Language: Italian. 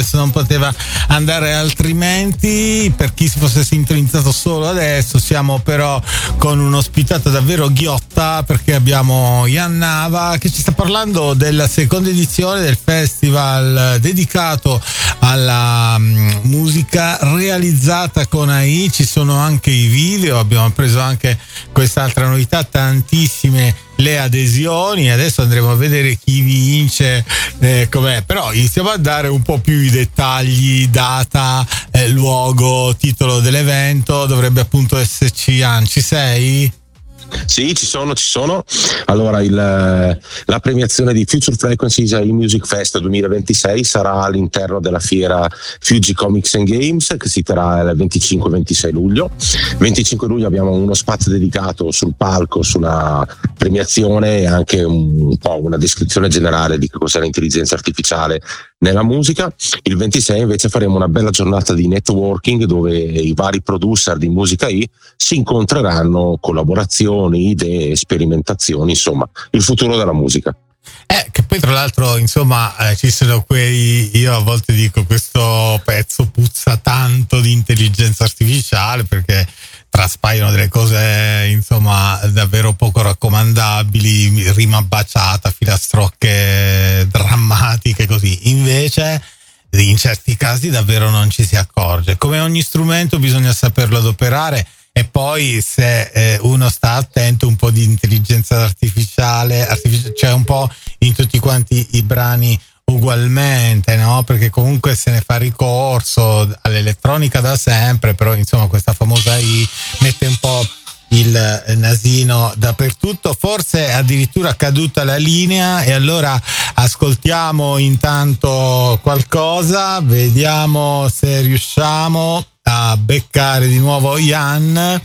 adesso non poteva andare altrimenti. Per chi si fosse sintonizzato solo adesso, siamo però con un ospitato davvero ghiotta, perché abbiamo Ian Nava che ci sta parlando della seconda edizione del festival dedicato alla musica realizzata con AI. Ci sono anche i video, abbiamo preso anche quest'altra novità, tantissime le adesioni. Adesso andremo a vedere chi vince, com'è, però iniziamo a dare un po' più i dettagli: data, luogo, titolo dell'evento. Dovrebbe appunto esserci Ian. Ci sei? Sì, ci sono. Allora, la premiazione di Future Frequencies AI Music Fest 2026 sarà all'interno della fiera Fuji Comics and Games, che si terrà il 25-26 luglio. 25 luglio abbiamo uno spazio dedicato sul palco sulla premiazione e anche un po' una descrizione generale di che cos'è l'intelligenza artificiale nella musica. Il 26 invece faremo una bella giornata di networking, dove i vari producer di musica AI si incontreranno, collaborazioni, idee, sperimentazioni, insomma, il futuro della musica. Che poi tra l'altro, insomma, ci sono io a volte dico questo pezzo puzza tanto di intelligenza artificiale, perché traspaiono delle cose, insomma, davvero poco raccomandabili, rima baciata, filastrocche drammatiche, così. Invece in certi casi davvero non ci si accorge. Come ogni strumento bisogna saperlo adoperare, e poi se uno sta attento, un po' di intelligenza artificiale c'è un po' in tutti quanti i brani ugualmente, no? Perché comunque se ne fa ricorso all'elettronica da sempre, però insomma questa famosa I mette un po' il nasino dappertutto. Forse è addirittura caduta la linea, e allora ascoltiamo intanto qualcosa, vediamo se riusciamo a beccare di nuovo Ian.